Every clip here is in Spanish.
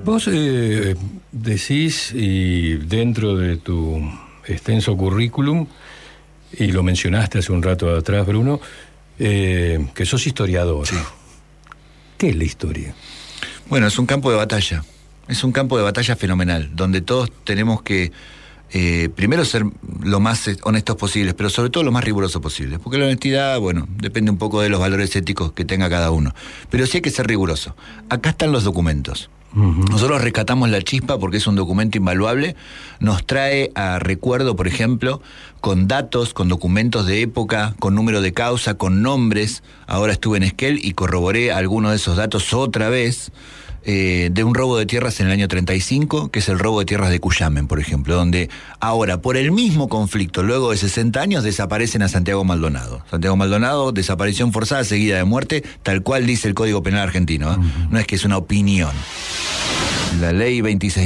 Vos decís, y dentro de tu extenso currículum, y lo mencionaste hace un rato atrás, Bruno, que sos historiador. Sí. ¿Qué es la historia? Bueno, es un campo de batalla. Es un campo de batalla fenomenal, donde todos tenemos que primero ser lo más honestos posibles, pero sobre todo lo más riguroso posible. Porque la honestidad, bueno, depende un poco de los valores éticos que tenga cada uno. Pero sí hay que ser riguroso. Acá están los documentos. Nosotros rescatamos la chispa porque es un documento invaluable. Nos trae a recuerdo, por ejemplo, con datos, con documentos de época, con número de causa, con nombres. Ahora estuve en Esquel y corroboré algunos de esos datos otra vez. De un robo de tierras en el año 35, que es el robo de tierras de Cuyamen, por ejemplo, donde ahora, por el mismo conflicto, luego de 60 años, desaparecen a Santiago Maldonado. Santiago Maldonado, desaparición forzada seguida de muerte, tal cual dice el Código Penal argentino, ¿eh? No es que es una opinión. La ley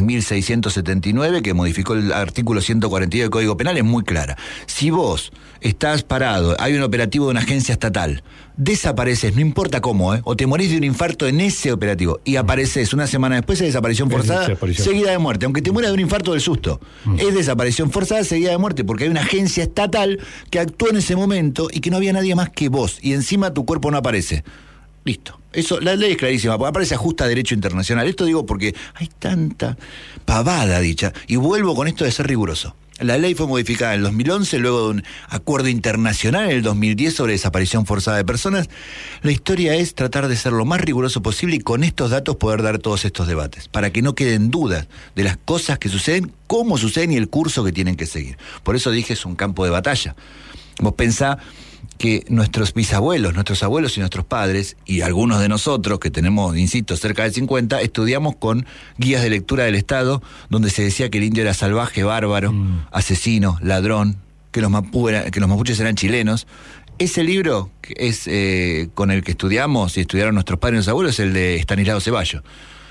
26.679, que modificó el artículo 142 del Código Penal, es muy clara. Si vos estás parado, hay un operativo de una agencia estatal, desapareces, no importa cómo, o te morís de un infarto en ese operativo y apareces una semana después de desaparición forzada, seguida de muerte, aunque te mueras de un infarto del susto. Es desaparición forzada seguida de muerte, porque hay una agencia estatal que actuó en ese momento y que no había nadie más que vos, y encima tu cuerpo no aparece. Listo. Eso, la ley es clarísima, porque aparece ajusta a derecho internacional. Esto digo porque hay tanta pavada dicha. Y vuelvo con esto de ser riguroso. La ley fue modificada en el 2011, luego de un acuerdo internacional en el 2010 sobre desaparición forzada de personas. La historia es tratar de ser lo más riguroso posible y con estos datos poder dar todos estos debates, para que no queden dudas de las cosas que suceden, cómo suceden y el curso que tienen que seguir. Por eso dije, es un campo de batalla. Vos pensá que nuestros bisabuelos, nuestros abuelos y nuestros padres, y algunos de nosotros, que tenemos, insisto, cerca de 50, estudiamos con guías de lectura del Estado, donde se decía que el indio era salvaje, bárbaro, asesino, ladrón, que los mapuches eran chilenos. Ese libro es con el que estudiamos y estudiaron nuestros padres y nuestros abuelos, es el de Estanislao Ceballos,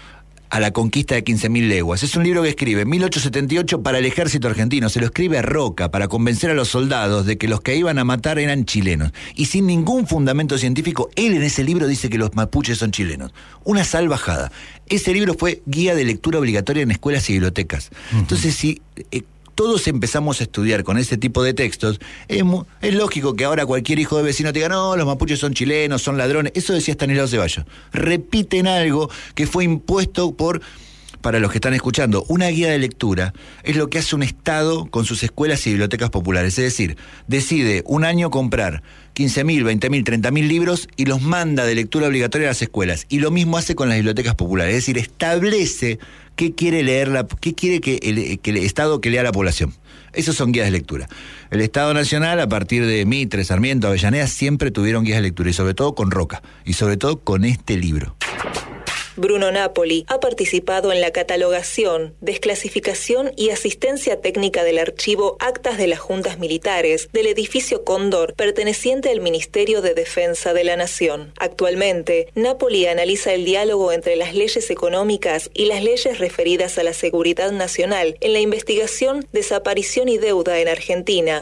A la conquista de 15.000 leguas. Es un libro que escribe en 1878 para el ejército argentino. Se lo escribe a Roca para convencer a los soldados de que los que iban a matar eran chilenos. Y sin ningún fundamento científico, él en ese libro dice que los mapuches son chilenos. Una salvajada. Ese libro fue guía de lectura obligatoria en escuelas y bibliotecas. Entonces, si todos empezamos a estudiar con ese tipo de textos, es lógico que ahora cualquier hijo de vecino te diga, no, los mapuches son chilenos, son ladrones. Eso decía Estanislao Ceballos. Repiten algo que fue impuesto para los que están escuchando, una guía de lectura es lo que hace un Estado con sus escuelas y bibliotecas populares. Es decir, decide un año comprar 15.000, 20.000, 30.000 libros y los manda de lectura obligatoria a las escuelas. Y lo mismo hace con las bibliotecas populares. Es decir, establece qué quiere leer, qué quiere que el Estado que lea a la población. Esos son guías de lectura. El Estado Nacional, a partir de Mitre, Sarmiento, Avellaneda, siempre tuvieron guías de lectura, y sobre todo con Roca, y sobre todo con este libro. Bruno Napoli ha participado en la catalogación, desclasificación y asistencia técnica del archivo Actas de las Juntas Militares del edificio Cóndor, perteneciente al Ministerio de Defensa de la Nación. Actualmente, Napoli analiza el diálogo entre las leyes económicas y las leyes referidas a la seguridad nacional en la investigación Desaparición y Deuda en Argentina,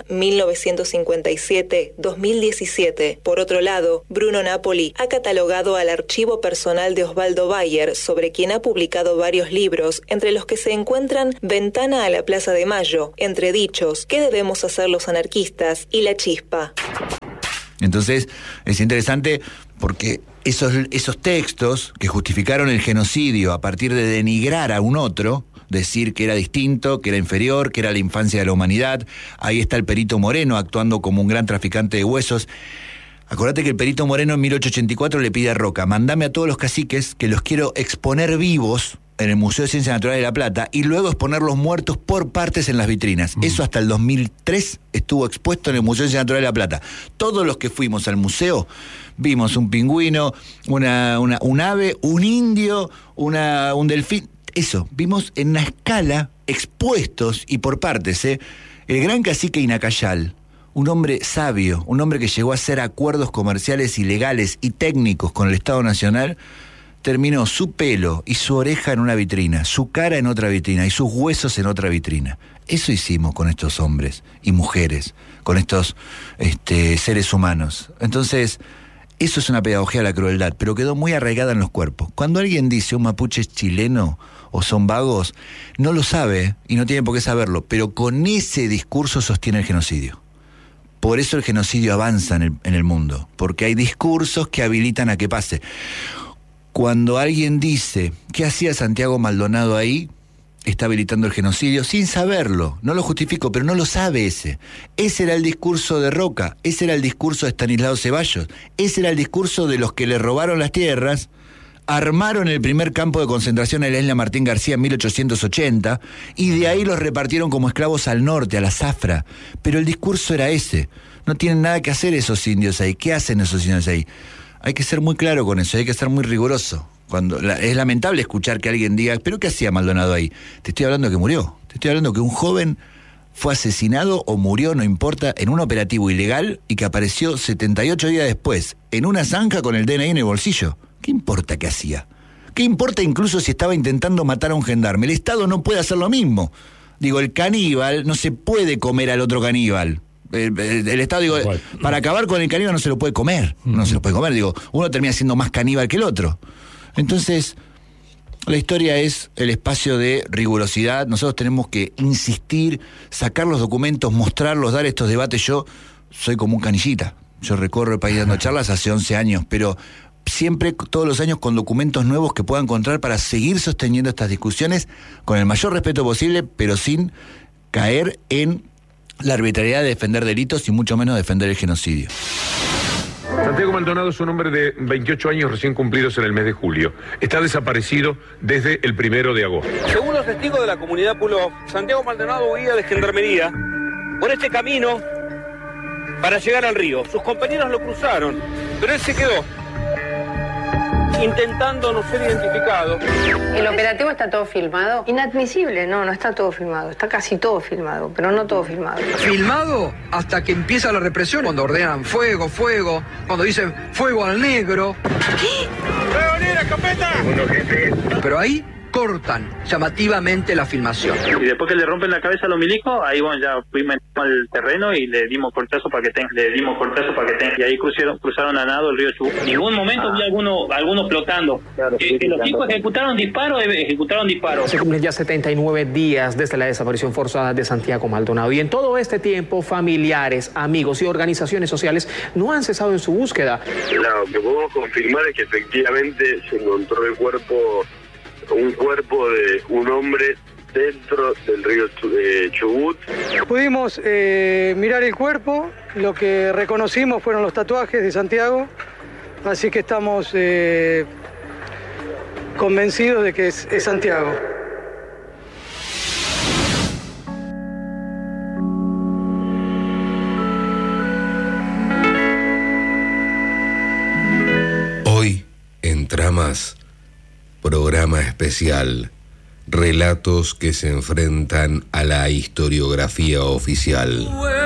1957-2017. Por otro lado, Bruno Napoli ha catalogado al archivo personal de Osvaldo Bayer, sobre quien ha publicado varios libros, entre los que se encuentran Ventana a la Plaza de Mayo, Entredichos, ¿Qué debemos hacer los anarquistas? Y La Chispa. Entonces, es interesante porque esos textos que justificaron el genocidio a partir de denigrar a un otro, decir que era distinto, que era inferior, que era la infancia de la humanidad, ahí está el Perito Moreno actuando como un gran traficante de huesos. Acordate que el Perito Moreno en 1884 le pide a Roca, mandame a todos los caciques que los quiero exponer vivos en el Museo de Ciencias Naturales de La Plata y luego exponerlos muertos por partes en las vitrinas. Eso hasta el 2003 estuvo expuesto en el Museo de Ciencias Naturales de La Plata. Todos los que fuimos al museo vimos un pingüino, un ave, un indio, un delfín. Eso, vimos en una escala expuestos y por partes. El gran cacique Inacayal, un hombre sabio, un hombre que llegó a hacer acuerdos comerciales y legales y técnicos con el Estado Nacional, terminó su pelo y su oreja en una vitrina, su cara en otra vitrina y sus huesos en otra vitrina. Eso hicimos con estos hombres y mujeres, con estos seres humanos. Entonces, Eso es una pedagogía de la crueldad, pero quedó muy arraigada en los cuerpos. Cuando alguien dice un mapuche es chileno o son vagos, no lo sabe y no tiene por qué saberlo, pero con ese discurso sostiene el genocidio. Por eso el genocidio avanza en el mundo, porque hay discursos que habilitan a que pase. Cuando alguien dice, ¿qué hacía Santiago Maldonado ahí?, está habilitando el genocidio sin saberlo. No lo justifico, pero no lo sabe ese. Ese era el discurso de Roca, ese era el discurso de Estanislao Ceballos, ese era el discurso de los que le robaron las tierras, armaron el primer campo de concentración en la isla Martín García en 1880, y de ahí los repartieron como esclavos al norte, a la Zafra. Pero el discurso era ese. No tienen nada que hacer esos indios ahí. ¿Qué hacen esos indios ahí? Hay que ser muy claro con eso, hay que ser muy riguroso. Es lamentable escuchar que alguien diga, ¿pero qué hacía Maldonado ahí? Te estoy hablando que murió. Te estoy hablando que un joven fue asesinado o murió, no importa, en un operativo ilegal y que apareció 78 días después, en una zanja con el DNI en el bolsillo. ¿Qué importa qué hacía? ¿Qué importa incluso si estaba intentando matar a un gendarme? El Estado no puede hacer lo mismo. Digo, el caníbal no se puede comer al otro caníbal. El Estado, digo, para acabar con el caníbal no se lo puede comer. No se lo puede comer, digo, uno termina siendo más caníbal que el otro. Entonces, la historia es el espacio de rigurosidad. Nosotros tenemos que insistir, sacar los documentos, mostrarlos, dar estos debates. Yo soy como un canillita. Yo recorro el país dando charlas hace 11 años, pero siempre, todos los años, con documentos nuevos que pueda encontrar para seguir sosteniendo estas discusiones con el mayor respeto posible, pero sin caer en la arbitrariedad de defender delitos y mucho menos defender el genocidio. Santiago Maldonado es un hombre de 28 años recién cumplidos en el mes de julio. Está desaparecido desde el 1 de agosto. Según los testigos de la comunidad Puló, Santiago Maldonado huía de Gendarmería por este camino para llegar al río. Sus compañeros lo cruzaron, pero él se quedó, intentando no ser identificado. ¿El operativo está todo filmado? Inadmisible, no está todo filmado. Está casi todo filmado, pero no todo filmado. Filmado hasta que empieza la represión, cuando ordenan fuego, fuego, cuando dicen fuego al negro. ¡Fuego negro, escopeta! Pero ahí cortan llamativamente la filmación. Y después que le rompen la cabeza a los milicos, ahí bueno, ya fuimos al terreno y le dimos cortazo para que tenga. Y ahí cruzaron a nado el río Chubut. En ningún momento vi algunos flotando. Claro, los tipos ejecutaron disparos. Se cumplen ya 79 días desde la desaparición forzada de Santiago Maldonado. Y en todo este tiempo, familiares, amigos y organizaciones sociales no han cesado en su búsqueda. Lo que podemos confirmar es que efectivamente se encontró un cuerpo de un hombre dentro del río Chubut. Pudimos mirar el cuerpo, lo que reconocimos fueron los tatuajes de Santiago, así que estamos convencidos de que es Santiago. Hoy, en Tramas, programa especial, relatos que se enfrentan a la historiografía oficial.